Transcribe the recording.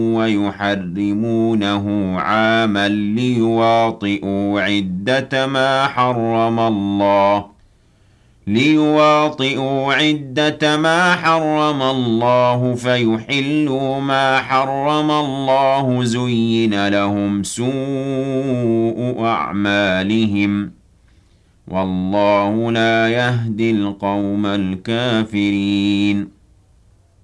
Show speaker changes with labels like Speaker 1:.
Speaker 1: ويحرمونه عاما ليواطئوا عدة ما حرم الله فيحلوا ما حرم الله زين لهم سوء أعمالهم والله لا يهدي القوم الكافرين